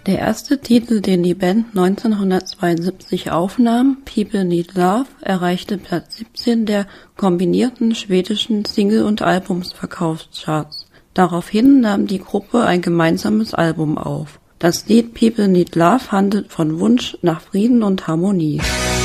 Der erste Titel, den die Band 1972 aufnahm, People Need Love, erreichte Platz 17 der kombinierten schwedischen Single- und Albumverkaufscharts. Daraufhin nahm die Gruppe ein gemeinsames Album auf. Das Lied People Need Love handelt von Wunsch nach Frieden und Harmonie.